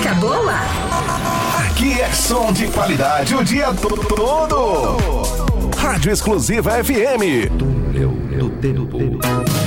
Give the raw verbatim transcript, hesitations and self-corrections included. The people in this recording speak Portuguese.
música boa? Aqui é som de qualidade o dia todo. Rádio Exclusiva F M. Túnel do Tempo.